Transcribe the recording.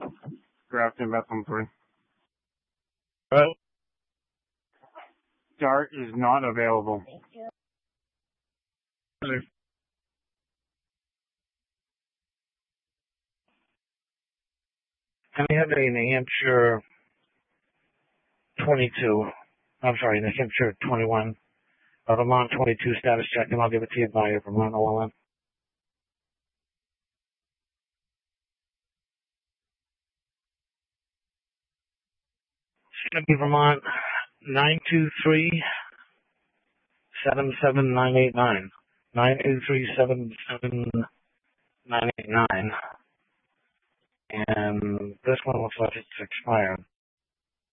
Draft investment 3. Right. Dart is not available. And we have a New Hampshire 22. I'm sorry, New Hampshire 21. Vermont 22 status check, and I'll give it to you by Vermont OLN. It's going to be Vermont 923-77989. 923-77989. And this one looks like it's expired.